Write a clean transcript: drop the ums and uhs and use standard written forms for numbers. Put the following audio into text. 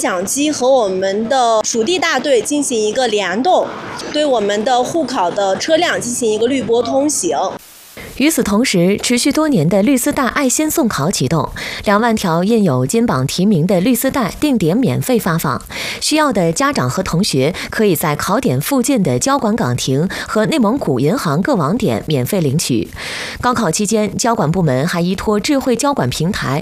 讲机和我们的属地大队进行一个联动，对我们的沪考的车辆进行一个滤波通行。 与此同时，持续多年的绿丝带爱心送考启动，2万条印有金榜题名的绿丝带定点免费发放，需要的家长和同学可以在考点附近的交管岗亭和内蒙古银行各网点免费领取。高考期间，交管部门还依托智慧交管平台，